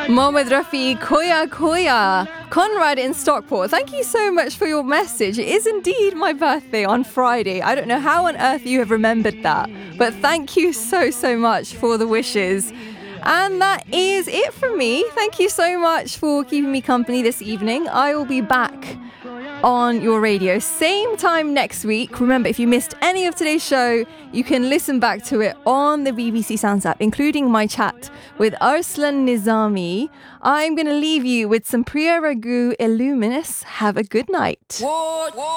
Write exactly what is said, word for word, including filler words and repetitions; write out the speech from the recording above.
Mohammed Rafi, Koya Koya. Conrad in Stockport, thank you so much for your message. It is indeed my birthday on Friday. I don't know how on earth you have remembered that, but thank you so, so much for the wishes. And that is it from me. Thank you so much for keeping me company this evening. I will be back on your radio same time next week. Remember, if you missed any of today's show, you can listen back to it on the B B C Sounds app, including my chat with Arslan Nizami. I'm going to leave you with some Priya Raghu Illuminous. Have a good night.